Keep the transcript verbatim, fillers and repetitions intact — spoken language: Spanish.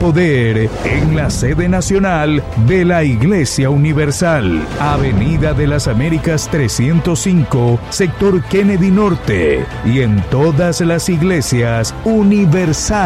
poder en la sede nacional de la Iglesia Universal, Avenida de las Américas trescientos cinco, sector Kennedy Norte, y en todas las iglesias universales